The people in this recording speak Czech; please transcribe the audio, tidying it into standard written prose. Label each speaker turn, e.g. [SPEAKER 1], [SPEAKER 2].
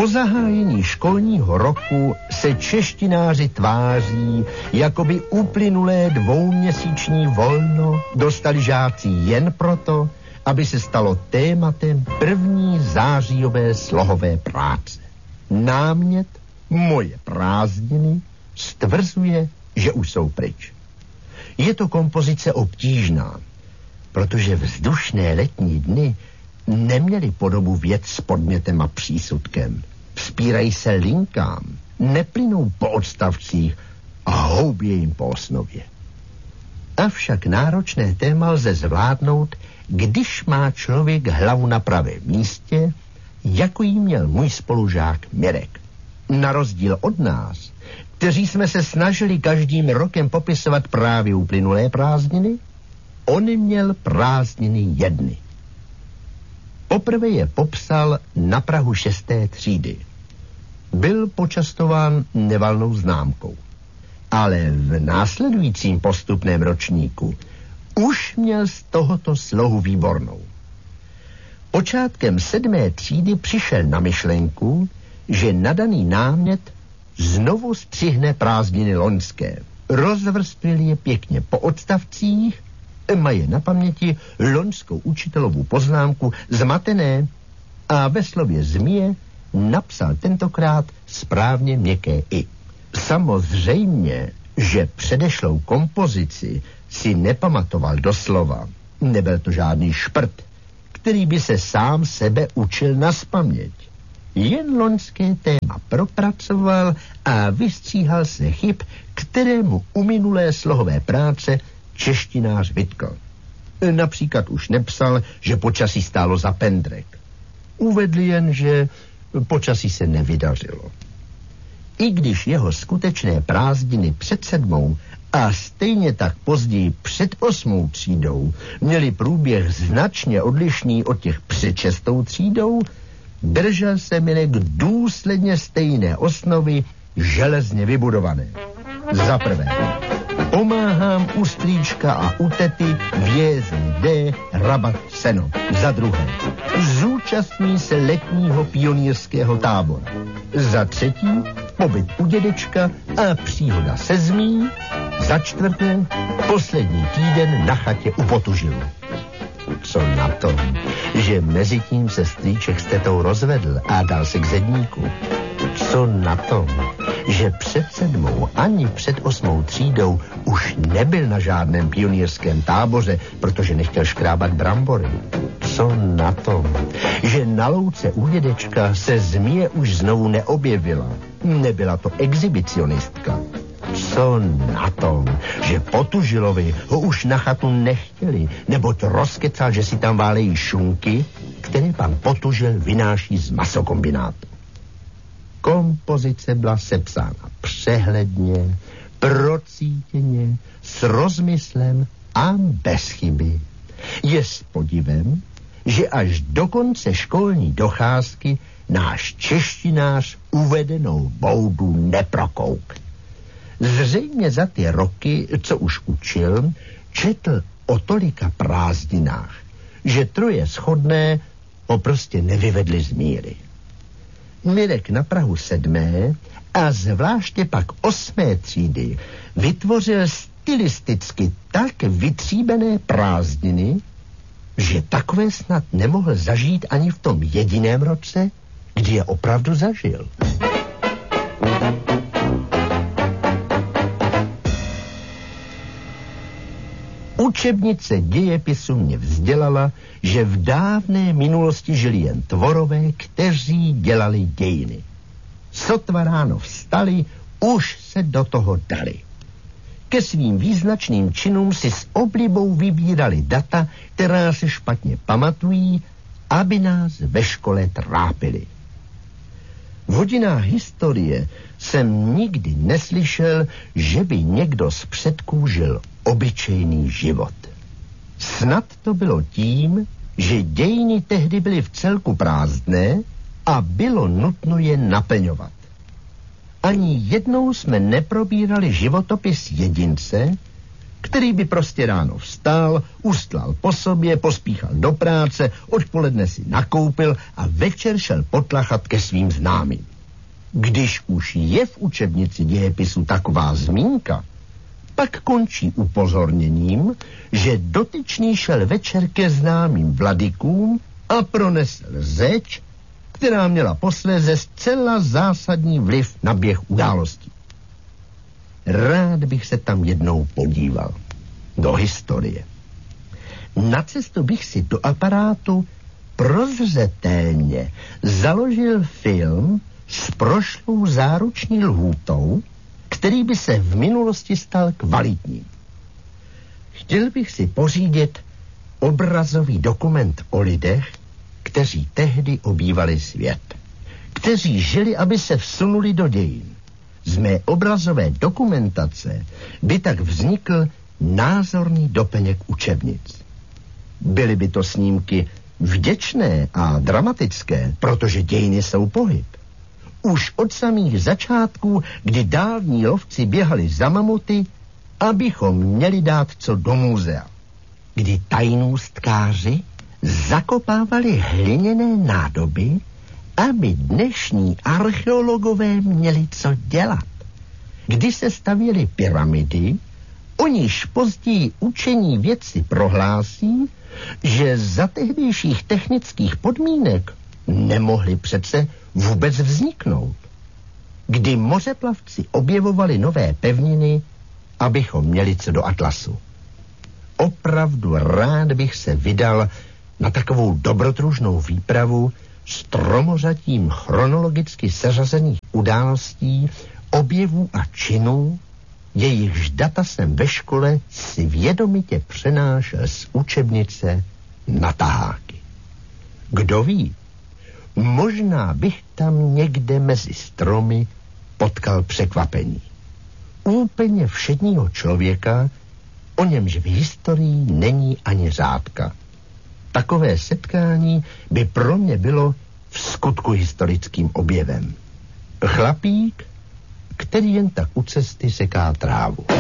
[SPEAKER 1] Po zahájení školního roku se češtináři tváří, jako by uplynulé dvouměsíční volno dostali žáci jen proto, aby se stalo tématem první zářijové slohové práce. Námět Moje prázdniny stvrzuje, že už jsou pryč. Je to kompozice obtížná, protože vzdušné letní dny neměly podobu věd s podmětem a přísudkem. Vzpírají se linkám, neplynou po odstavcích a houbě jim po osnově. Avšak náročné téma lze zvládnout, když má člověk hlavu na pravém místě, jako jí měl můj spolužák Mirek. Na rozdíl od nás, kteří jsme se snažili každým rokem popisovat právě uplynulé prázdniny, on měl prázdniny jedny. Poprvé je popsal na prahu 6. třídy. Byl počastován nevalnou známkou. Ale v následujícím postupném ročníku už měl z tohoto slohu výbornou. Počátkem 7. třídy přišel na myšlenku, že nadaný námět znovu střihne prázdniny loňské. Rozvrstvil je pěkně po odstavcích, mají na paměti loňskou učitelovu poznámku zmatené a ve slově zmije napsal tentokrát správně měkké i. Samozřejmě, že předešlou kompozici si nepamatoval doslova. Nebyl to žádný šprt, který by se sám sebe učil nazpaměť. Jen loňské téma propracoval a vystříhal se chyb, kterému u minulé slohové práce češtinář vytkl. Například už nepsal, že počasí stálo za pendrek. Uvedl jen, že počasí se nevydařilo. I když jeho skutečné prázdniny před 7. a stejně tak později před 8. třídou měli průběh značně odlišný od těch před 6. třídou, držel se Mirek důsledně stejné osnovy, železně vybudované. Za prvé, pomáhám u strýčka a u tety v JZD rabat seno. Za druhé, zúčastní se letního pionýrského tábora. Za třetí, pobyt u dědečka a příhoda se zmí. Za čtvrté, poslední týden na chatě u Potužilu. Co na tom, že mezi tím se strýček s tetou rozvedl a dal se k zedníku? Co na tom, že před 7. ani před 8. třídou už nebyl na žádném pionýrském táboře, protože nechtěl škrábat brambory? Co na tom, že na louce u dědečka se zmije už znovu neobjevila? Nebyla to exhibicionistka. Co na tom, že Potužilovi ho už na chatu nechtěli, nebo to rozkecal, že si tam válejí šunky, které pan Potužil vynáší z masokombinátu. Kompozice byla sepsána přehledně, procítěně, s rozmyslem a bez chyby. Je s podivem, že až do konce školní docházky náš češtinář uvedenou boudu neprokouk. Zřejmě za ty roky, co už učil, četl o tolika prázdninách, že troje shodné ho prostě nevyvedli z míry. Mirek na prahu 7. a zvláště pak 8. třídy vytvořil stylisticky tak vytříbené prázdniny, že takové snad nemohl zažít ani v tom jediném roce, kdy je opravdu zažil. Učebnice dějepisu mě vzdělala, že v dávné minulosti žili jen tvorové, kteří dělali dějiny. Sotva ráno vstali, už se do toho dali. Ke svým význačným činům si s oblibou vybírali data, která se špatně pamatují, aby nás ve škole trápili. V hodinách historie jsem nikdy neslyšel, že by někdo z předků žil obyčejný život. Snad to bylo tím, že dějiny tehdy byly v celku prázdné a bylo nutno je naplňovat. Ani jednou jsme neprobírali životopis jedince, který by prostě ráno vstal, ustlal po sobě, pospíchal do práce, odpoledne si nakoupil a večer šel potlachat ke svým známým. Když už je v učebnici dějepisu taková zmínka, pak končí upozorněním, že dotyčný šel večer ke známým vladykům a pronesl řeč, která měla posléze zcela zásadní vliv na běh událostí. Rád bych se tam jednou podíval. Do historie. Na cestu bych si do aparátu prozřetelně založil film s prošlou záruční lhůtou, který by se v minulosti stal kvalitním. Chtěl bych si pořídit obrazový dokument o lidech, kteří tehdy obývali svět. Kteří žili, aby se vsunuli do dějin. Z mé obrazové dokumentace by tak vznikl názorný doplněk učebnic. Byly by to snímky vděčné a dramatické, protože dějiny jsou pohyb. Už od samých začátků, kdy dávní lovci běhali za mamuty, abychom měli dát co do muzea. Kdy tajnůstkáři zakopávali hliněné nádoby, aby dnešní archeologové měli co dělat. Kdy se stavěly pyramidy, o níž později učení vědci prohlásí, že za tehdejších technických podmínek nemohly přece vůbec vzniknout. Kdy mořeplavci objevovali nové pevniny, abychom měli co do atlasu. Opravdu rád bych se vydal na takovou dobrodružnou výpravu stromořadím chronologicky seřazených událostí, objevů a činů, jejichž data jsem ve škole si vědomitě přenášel z učebnice na taháky. Kdo ví, možná bych tam někde mezi stromy potkal překvapení. Úplně všedního člověka, o němž v historii není ani řádka. Takové setkání by pro mě bylo v skutku historickým objevem. Chlapík, který jen tak u cesty seká trávu.